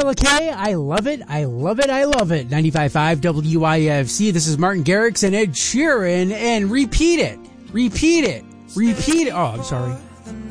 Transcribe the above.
Carla K, I love it. I love it. I love it. 95.5 WIFC. This is Martin Garrix and Ed Sheeran. And repeat it. Repeat it. Repeat it. Oh, I'm sorry.